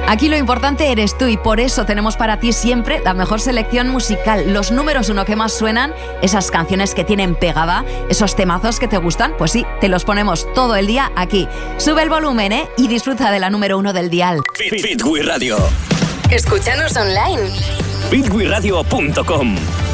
Aquí lo importante eres tú y por eso tenemos para ti siempre la mejor selección musical, los números 1 que más suenan, esas canciones que tienen pegada, esos temazos que te gustan, pues sí, te los ponemos todo el día aquí. Sube el volumen, y disfruta de la número 1 del dial. Fit With Radio. Escúchanos online. fitwithradio.com